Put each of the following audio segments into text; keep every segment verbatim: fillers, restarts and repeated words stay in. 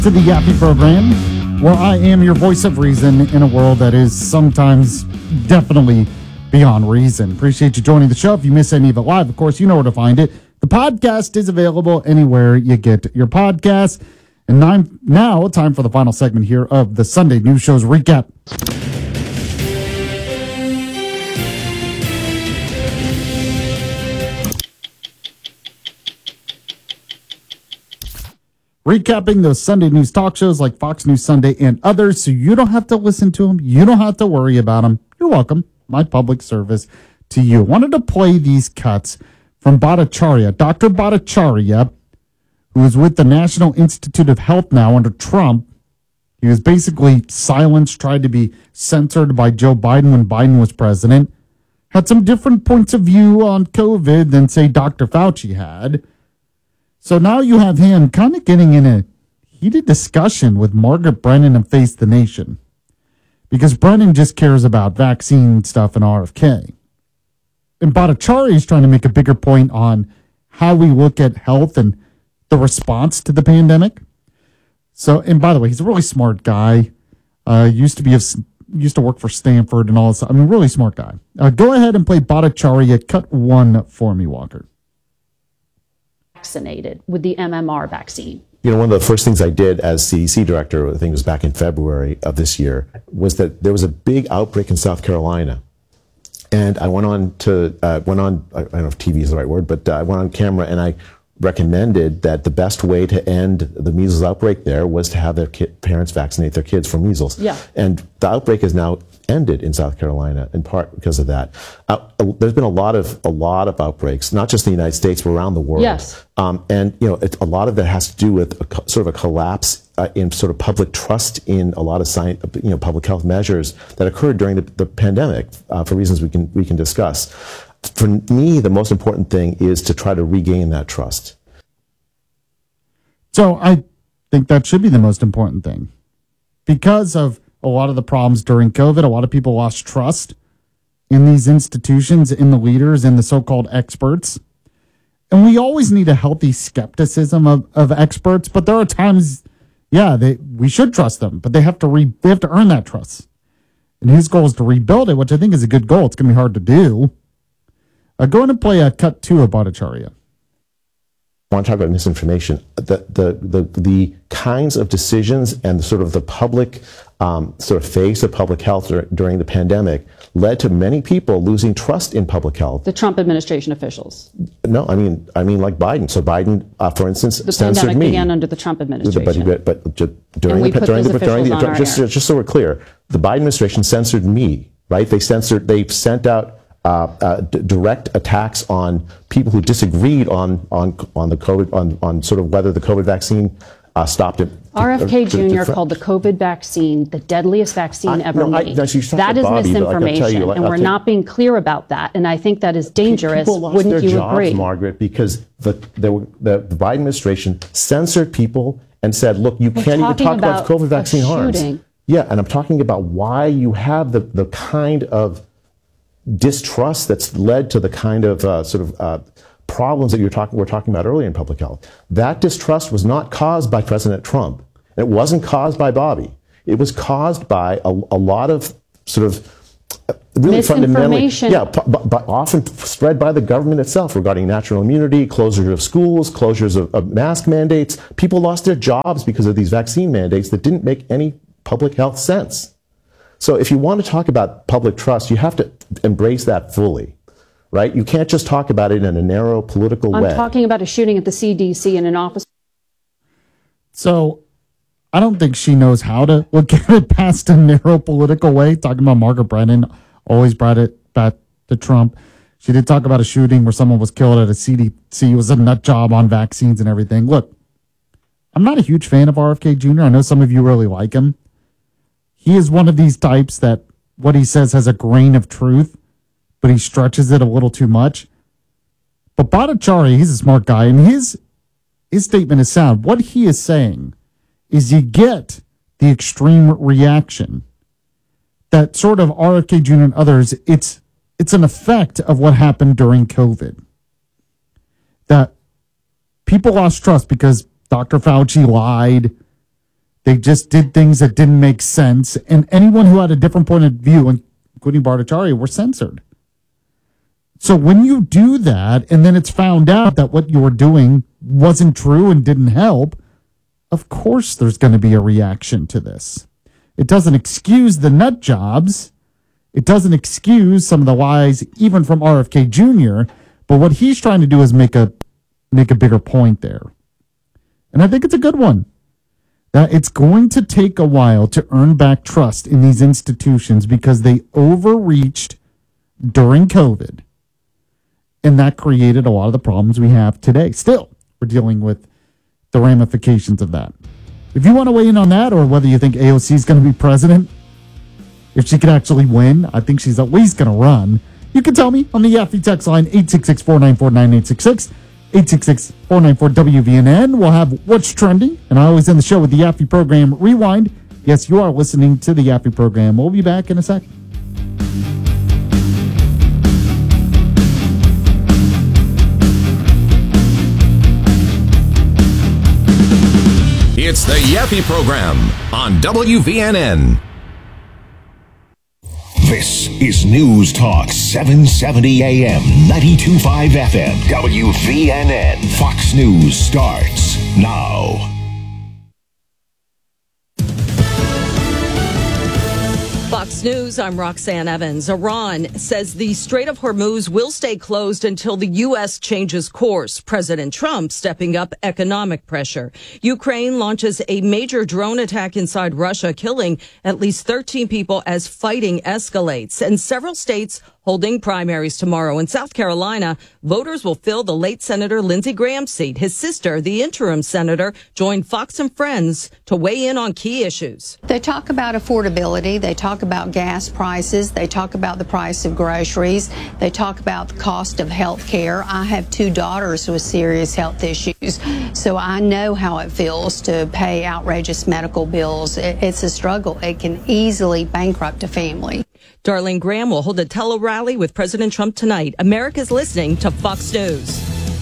To the Yappy program, where I am your voice of reason in a world that is sometimes definitely beyond reason. Appreciate you joining the show. If you miss any of it live, of course, you know where to find it. The podcast is available anywhere you get your podcasts. And nine, now, time for the final segment here of the Sunday News Show's recap. Recapping those Sunday news talk shows like Fox News Sunday and others, so you don't have to listen to them. You don't have to worry about them. You're welcome. My public service to you. Wanted to play these cuts from Bhattacharya, Doctor Bhattacharya, who was with the National Institute of Health now under Trump. He was basically silenced, tried to be censored by Joe Biden when Biden was president. Had some different points of view on COVID than, say, Doctor Fauci had. So now you have him kind of getting in a heated discussion with Margaret Brennan and Face the Nation. Because Brennan just cares about vaccine stuff and R F K. And Bhattacharya is trying to make a bigger point on how we look at health and the response to the pandemic. So, and by the way, he's a really smart guy. Uh, used to be a, used to work for Stanford and all this. I mean, really smart guy. Uh, go ahead and play Bhattacharya cut one for me, Walker. Vaccinated with the M M R vaccine. You know, one of the first things I did as C D C director, I think it was back in February of this year, was that there was a big outbreak in South Carolina. And I went on to, uh, went on, I don't know if T V is the right word, but uh, I went on camera and I recommended that the best way to end the measles outbreak there was to have their ki- parents vaccinate their kids for measles. Yeah. And the outbreak has now ended in South Carolina, in part because of that. Uh, there's been a lot of a lot of outbreaks, not just in the United States, but around the world. Yes. Um, and you know, it, a lot of that has to do with a, co- sort of a collapse uh, in sort of public trust in a lot of science, you know, public health measures that occurred during the, the pandemic uh, for reasons we can we can discuss. For me, the most important thing is to try to regain that trust. So I think that should be the most important thing. Because of a lot of the problems during COVID, a lot of people lost trust in these institutions, in the leaders, in the so-called experts. And we always need a healthy skepticism of, of experts, but there are times, yeah, they, we should trust them, but they have to re, they have to earn that trust. And his goal is to rebuild it, which I think is a good goal. It's going to be hard to do. Uh, go ahead and play a cut two of Bhattacharya. I want to talk about misinformation. The, the, the, the kinds of decisions and the sort of the public um, sort of face of public health dur- during the pandemic led to many people losing trust in public health. The Trump administration officials. No, I mean, I mean like Biden. So Biden, uh, for instance, The censored pandemic me. began under the Trump administration. But, but, but ju- during And we the put during those the during the officials on our just air. just so we're clear, the Biden administration censored me. Right? They censored. They sent out. Uh, uh, d- direct attacks on people who disagreed on on on the COVID on on sort of whether the COVID vaccine uh, stopped it. R F K uh, to- Junior to- called the COVID vaccine the deadliest vaccine I- ever no, I- made. no, so you talked That to is Bobby, but I can tell misinformation, you, like, and I'll we're take- not being clear about that. And I think that is dangerous. People lost Wouldn't their you jobs, agree? Margaret, because the, the the Biden administration censored people and said, "Look, you We're can't even talking talk about, about COVID vaccine a harms." shooting. Yeah, and I'm talking about why you have the the kind of distrust that's led to the kind of uh, sort of uh, problems that you're talking we're talking about earlier in public health. That distrust was not caused by President Trump. It wasn't caused by Bobby. It was caused by a, a lot of sort of uh, really fundamentally, Misinformation. yeah, but, but often spread by the government itself regarding natural immunity, closure of schools, closures of, of mask mandates. People lost their jobs because of these vaccine mandates that didn't make any public health sense. So if you want to talk about public trust, you have to embrace that fully, right? You can't just talk about it in a narrow political I'm way. talking about a shooting at the C D C in an office. So I don't think she knows how to look at it past a narrow political way. Talking about Margaret Brennan, always brought it back to Trump. She did talk about a shooting where someone was killed at a C D C. It was a nut job on vaccines and everything. Look, I'm not a huge fan of R F K Junior I know some of you really like him. He is one of these types that what he says has a grain of truth, but he stretches it a little too much. But Bhattacharya, he's a smart guy, and his his statement is sound. What he is saying is you get the extreme reaction that sort of R F K Junior and others, it's it's an effect of what happened during COVID. That people lost trust because Doctor Fauci lied. They just did things that didn't make sense. And anyone who had a different point of view, including Bhattacharya, were censored. So when you do that, and then it's found out that what you were doing wasn't true and didn't help, of course there's going to be a reaction to this. It doesn't excuse the nut jobs. It doesn't excuse some of the lies, even from R F K Junior But what he's trying to do is make a make a bigger point there. And I think it's a good one. That it's going to take a while to earn back trust in these institutions because they overreached during COVID. And that created a lot of the problems we have today. Still, we're dealing with the ramifications of that. If you want to weigh in on that, or whether you think A O C is going to be president, if she could actually win, I think she's at least going to run. You can tell me on the Yaffe text line, eight six six, four nine four, nine eight six six, eight six six, four nine four, W V N N. We'll have What's Trending, and I always end the show with the Yaffe program Rewind. Yes, you are listening to the Yaffe program. We'll be back in a second. It's the Yaffe program on W V N N. This is News Talk seven seventy A M, ninety-two point five F M, W V N N. Fox News starts now. Fox News, I'm Roxanne Evans. Iran says the Strait of Hormuz will stay closed until the U S changes course. President Trump stepping up economic pressure. Ukraine launches a major drone attack inside Russia, killing at least thirteen people as fighting escalates. And several states holding primaries tomorrow. In South Carolina, voters will fill the late Senator Lindsey Graham's seat. His sister, the interim senator, joined Fox and Friends to weigh in on key issues. They talk about affordability. They talk about gas prices. They talk about the price of groceries. They talk about the cost of health care. I have two daughters with serious health issues, so I know how it feels to pay outrageous medical bills. It's a struggle. It can easily bankrupt a family. Darlene Graham will hold a tele-rally with President Trump tonight. America's listening to Fox News.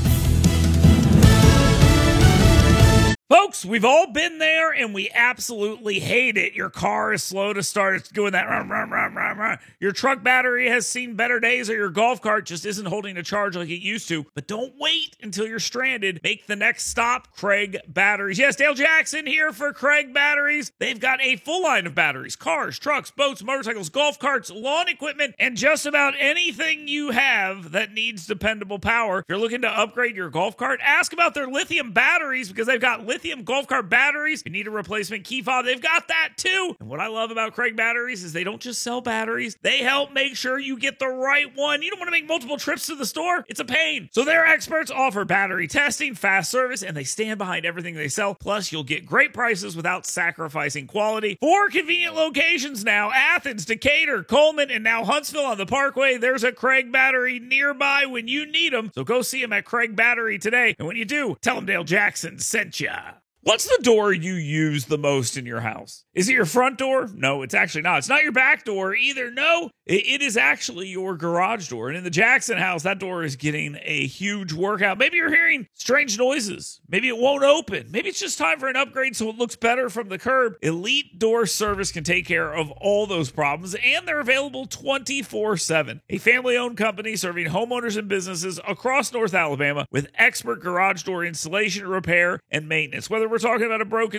Folks, we've all been there, and we absolutely hate it. Your car is slow to start. It's doing that. Run, run, run, run, run. Your truck battery has seen better days, or your golf cart just isn't holding a charge like it used to. But don't wait until you're stranded. Make the next stop, Craig Batteries. Yes, Dale Jackson here for Craig Batteries. They've got a full line of batteries, cars, trucks, boats, motorcycles, golf carts, lawn equipment, and just about anything you have that needs dependable power. If you're looking to upgrade your golf cart, ask about their lithium batteries, because they've got lithium Lithium golf cart batteries. You need a replacement key fob, they've got that too. And what I love about Craig Batteries is they don't just sell batteries, they help make sure you get the right one. You don't want to make multiple trips to the store, it's a pain. So their experts offer battery testing, fast service, and they stand behind everything they sell. Plus, you'll get great prices without sacrificing quality. Four convenient locations now: Athens, Decatur, Coleman, and now Huntsville on the Parkway. There's a Craig Battery nearby when you need them. So go see them at Craig Battery today. And when you do, tell them Dale Jackson sent ya. What's the door you use the most in your house? Is it your front door? No, it's actually not. It's not your back door either. No, it, it is actually your garage door. And in the Jackson house, that door is getting a huge workout. Maybe you're hearing strange noises. Maybe it won't open. Maybe it's just time for an upgrade so it looks better from the curb. Elite Door Service can take care of all those problems, and they're available twenty-four seven. A family-owned company serving homeowners and businesses across North Alabama with expert garage door installation, repair, and maintenance. Whether we're talking about a broken